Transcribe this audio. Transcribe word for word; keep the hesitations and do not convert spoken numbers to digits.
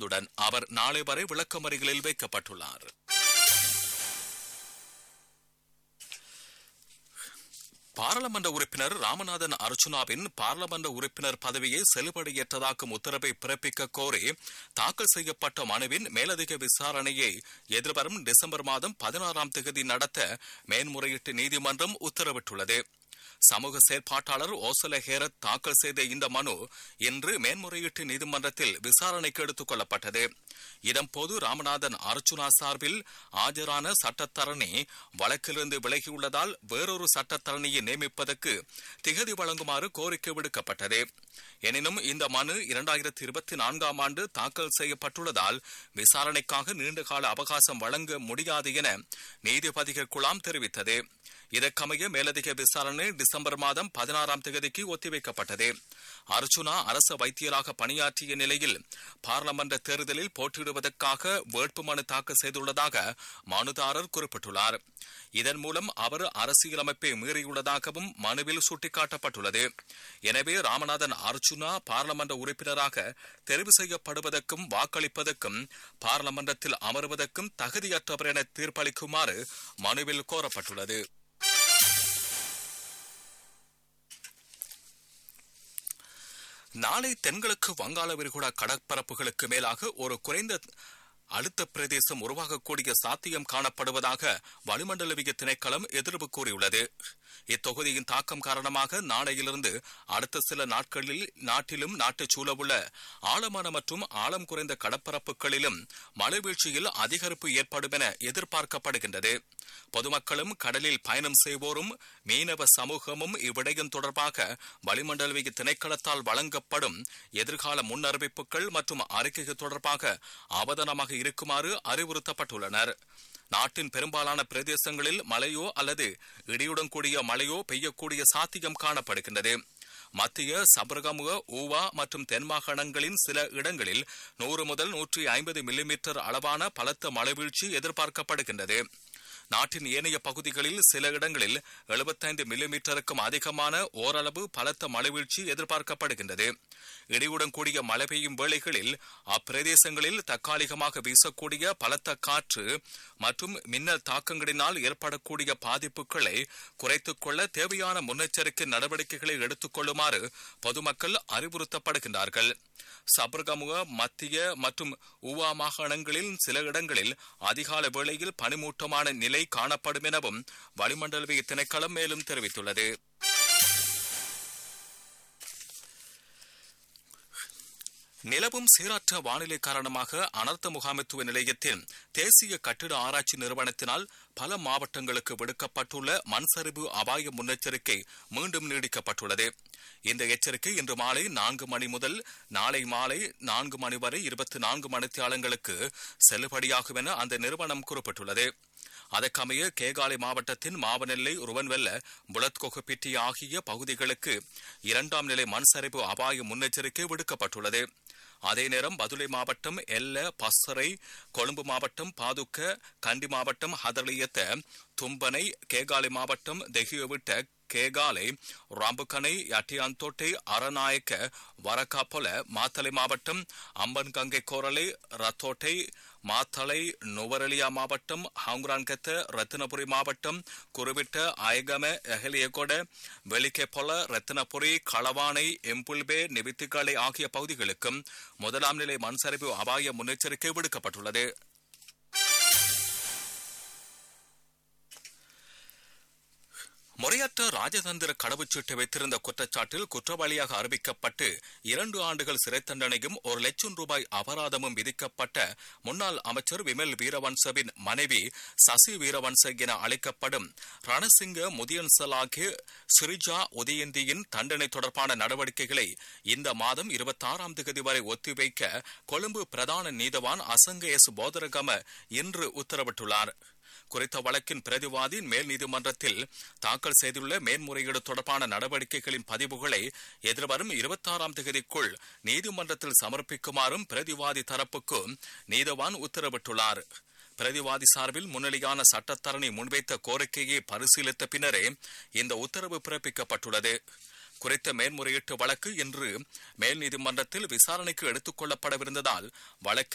இருப்பதுடன் அவர் நாளை வரை விளக்கமறியலில் வைக்கப்பட்டுள்ளார். பாராளுமன்ற உறுப்பினர் ராமநாதன் அர்ச்சுனாவின் பாராளுமன்ற உறுப்பினர் பதவியை செல்லுபடியற்றதாக்கும் உத்தரவை பிறப்பிக்க கோரி தாக்கல் செய்யப்பட்ட மனுவின் மேலதிக விசாரணையை எதிர்வரும் டிசம்பர் மாதம் பதினாறாம் தேதி நடத்த மேன்முறையீட்டு நீதிமன்றம் உத்தரவிட்டுள்ளது. சமூக செயற்பாட்டாளர் ஓசல ஹேரத் தாக்கல் செய்த இந்த மனு இன்று மேன்முறையீட்டு நீதிமன்றத்தில் விசாரணைக்கு எடுத்துக் கொள்ளப்பட்டது. இதன்போது ராமநாதன் அர்ச்சுனா சார்பில் ஆஜரான சட்டத்தரணி வழக்கிலிருந்து விலகியுள்ளதால் வேறொரு சட்டத்தரணியை நியமிப்பதற்கு திகதி வழங்குமாறு கோரிக்கை விடுக்கப்பட்டது. எனினும் இந்த மனு இரண்டாயிரத்தி இருபத்தி நான்காம் ஆண்டு தாக்கல் செய்யப்பட்டுள்ளதால் விசாரணைக்காக நீண்டகால அவகாசம் வழங்க முடியாது என நீதிபதிகள் குழாம் தெரிவித்தது. இதற்கமைய மேலதிக விசாரணை டிசம்பர் மாதம் பதினாறாம் தேதிக்கு ஒத்திவைக்கப்பட்டது. அர்ச்சுனா அரசு வைத்தியராக பணியாற்றிய நிலையில் பாராளுமன்ற தேர்தலில் போட்டியிடுவதற்காக வேட்புமனு தாக்கல் செய்துள்ளதாக மனுதாரர் குறிப்பிட்டுள்ளார். இதன் மூலம் அவர் அரசியலமைப்பை மீறியுள்ளதாகவும் மனுவில் சுட்டிக்காட்டப்பட்டுள்ளது. எனவே ராமநாதன் அர்ச்சுனா பாராளுமன்ற உறுப்பினராக தெரிவு செய்யப்படுவதற்கும் வாக்களிப்பதற்கும் பாராளுமன்றத்தில் அமர்வதற்கும் தகுதியற்றவர் என தீர்ப்பளிக்குமாறு மனுவில் கோரப்பட்டுள்ளது. நாளை தென்கிழக்கு வங்காள விரிகுடா கடற்பரப்புகளுக்கு மேலாக ஒரு குறைந்த அழுத்த பிரதேசம் உருவாகக்கூடிய சாத்தியம் காணப்படுவதாக வளிமண்டலவிய திணைக்களம் எதிர்ப்பு கூறியுள்ளது. இத்தொகுதியின் தாக்கம் காரணமாக நாளையிலிருந்து அடுத்த சில நாட்களில் நாட்டிலும் நாட்டுச் சூழவுள்ள ஆழமான மற்றும் ஆழம் குறைந்த கடற்பரப்புகளிலும் மழை வீழ்ச்சியில் அதிகரிப்பு ஏற்படும் என எதிர்பார்க்கப்படுகின்றது. பொதுமக்களும் கடலில் பயணம் செய்வோரும் மீனவ சமூகமும் இவ்விடயம் தொடர்பாக வளிமண்டலவிய திணைக்களத்தால் வழங்கப்படும் எதிர்கால முன்னறிவிப்புகள் மற்றும் அறிக்கைகள் தொடர்பாக அவதானமாக இருக்குமாறு அறிவுறுத்தப்பட்டுள்ளனர். நாட்டின் பெரும்பாலான பிரதேசங்களில் மழையோ அல்லது இடியுடன் கூடிய மழையோ பெய்யக்கூடிய சாத்தியம் காணப்படுகின்றது. மத்திய சபரகமுக ஊவா மற்றும் தென்மாகாணங்களின் சில இடங்களில் நூறு முதல் நூற்றி ஐம்பது மில்லிமீட்டர் அளவான பலத்த மழைவீழ்ச்சி எதிர்பார்க்கப்படுகின்றது. நாட்டின் ஏனைய பகுதிகளில் சில இடங்களில் எழுபத்தைந்து மில்லிமீட்டருக்கும் அதிகமான ஓரளவு பலத்த மழைவீழ்ச்சி எதிர்பார்க்கப்படுகின்றது. இடியுடன் கூடிய மழை பெய்யும் வேளைகளில் அப்பிரதேசங்களில் தற்காலிகமாக வீசக்கூடிய பலத்த காற்று மற்றும் மின்னல் தாக்கங்களினால் ஏற்படக்கூடிய பாதிப்புகளை குறைத்துக் கொள்ள தேவையான முன்னெச்சரிக்கை நடவடிக்கைகளை எடுத்துக் கொள்ளுமாறு பொதுமக்கள் அறிவுறுத்தப்படுகின்றார்கள். சபர்கமுக மத்திய மற்றும் ஊவா மாகாணங்களில் சில இடங்களில் அதிகால வேளையில் பனிமூட்டமான நிலை காணப்படும் எனவும் வளிமண்டலவிய திணைக்களம் மேலும் தெரிவித்துள்ளது. நிலவும் சீரற்ற வானிலை காரணமாக அனர்த்த முகாமைத்துவ நிலையத்தின் தேசிய கட்டிட ஆராய்ச்சி நிறுவனத்தினால் பல மாவட்டங்களுக்கு விடுக்கப்பட்டுள்ள மண்சரிவு அபாய முன்னெச்சரிக்கை மீண்டும் நீடிக்கப்பட்டுள்ளது. இந்த எச்சரிக்கை இன்று மாலை நான்கு மணி முதல் நாளை மாலை நான்கு மணி வரை இருபத்தி நான்கு மணித்தியாலங்களுக்கு செல்லுபடியாகும் என அந்த நிறுவனம் குறிப்பிட்டுள்ளது. அதற்கமைய கேகாலை மாவட்டத்தின் மாவனெல்லை ருவன்வெல்ல புலத்கொகப்பிட்டி ஆகிய பகுதிகளுக்கு இரண்டாம் நிலை மண்சரிவு அபாய முன்னெச்சரிக்கை விடுக்கப்பட்டுள்ளது. அதே நேரம் பதுளை மாவட்டம் எல்ல பஸ்ஸரை, கொழும்பு மாவட்டம் பாதுக்க, கண்டி மாவட்டம் ஹதலியத்த, தும்பனை, கேகாலை மாவட்டம் தெஹியவிட்ட, கேகாலை, ராம்புக்கனை, யட்டியாந்தோட்டை, அரநாயக்க, வரக்காப்பொல, மாத்தளை மாவட்டம் அம்பன்கங்கை கோரலை, ரத்தோட்டை, மாத்தளை, நுவரெலியா மாவட்டம் ஹாங்குரான்கத்த, ரத்தினபுரி மாவட்டம் குருவிட்ட, அயகம, எஹலியகொட, வெலிக்கேபொல, ரத்தினபுரி, களவானை, எம்புல்பே, நிவித்திகாலை ஆகிய பகுதிகளுக்கும் முதலாம் நிலை மண்சரிவு அபாய முன்னெச்சரிக்கை விடுக்கப்பட்டுள்ளது. முறையற்ற ராஜதந்திர கடவுச்சீட்டை வைத்திருந்த குற்றச்சாட்டில் குற்றவாளியாக அறிவிக்கப்பட்டு இரண்டு ஆண்டுகள் சிறை தண்டனையும் ஒரு லட்சம் ரூபாய் அபராதமும் விதிக்கப்பட்ட முன்னாள் அமைச்சர் விமல் வீரவன்சவின் மனைவி சசி வீரவன்ச என அழைக்கப்படும் ரணசிங்க முதியன்சலாகிய சிரிஜா உதயந்தியின் தண்டனை தொடர்பான நடவடிக்கைகளை இந்த மாதம் இருபத்தி ஆறாம் தேதி வரை ஒத்திவைக்க கொழும்பு பிரதான நீதவான் அசங்க எஸ் போதரகம இன்று உத்தரவிட்டுள்ளார். குறித்த வழக்கின் பிரதிவாதி மேல் நீதிமன்றத்தில் தாக்கல் செய்துள்ள மேன்முறையீடு தொடர்பான நடவடிக்கைகளின் பதிவுகளை எதிர்வரும் இருபத்தி ஆறாம் தேதிக்குள் நீதிமன்றத்தில் சமர்ப்பிக்குமாறும் பிரதிவாதி தரப்புக்கு நீதவான் உத்தரவிட்டுள்ளார். பிரதிவாதி சார்பில் முன்னிலையான சட்டத்தரணி முன்வைத்த கோரிக்கையை பரிசீலித்த பின்னரே இந்த உத்தரவு பிறப்பிக்கப்பட்டுள்ளது. குறித்த மேன்முறையீட்டு வழக்கு இன்று மேல் நீதிமன்றத்தில் விசாரணைக்கு எடுத்துக் கொள்ளப்படவிருந்ததால் வழக்கு